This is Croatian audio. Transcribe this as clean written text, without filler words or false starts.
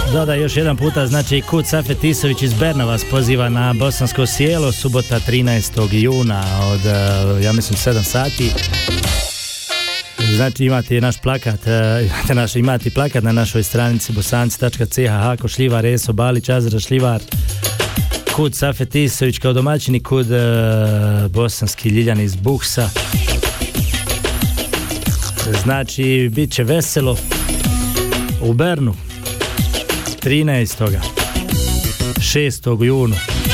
dodaj još jedan puta, znači Kud Safet Isović iz Berna vas poziva na Bosansko sjelo, subota 13. juna od, ja mislim, 7 sati. Znači imate naš plakat, imate plakat na našoj stranici bosanci.ch, Hako Šljivar, Eso Balić, Azra Šljivar, Kud Safet Isović kao domaćini, Kud bosanski Ljiljani iz Buksa. Znači bit će veselo u Bernu 13. 6. junu.